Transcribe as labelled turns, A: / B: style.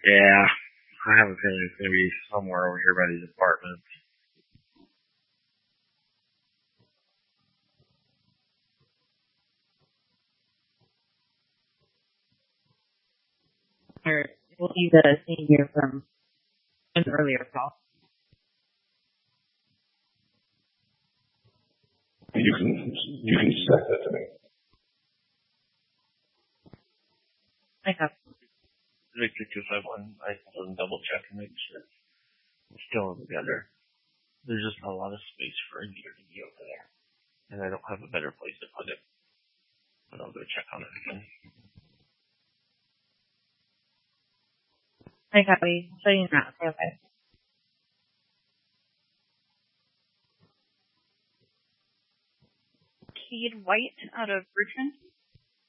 A: Yeah, I have a feeling it's going to be somewhere over here by these apartments.
B: Or we'll leave the scene here from an earlier call.
C: You can set that to me.
B: I have.
A: Victor 251, I can double check and make sure it's still together. There's just not a lot of space for a deer to be over there. And I don't have a better place to put it. But I'll go check on it again.
B: I copy. So you know. Okay.
D: Cade White out of Richmond.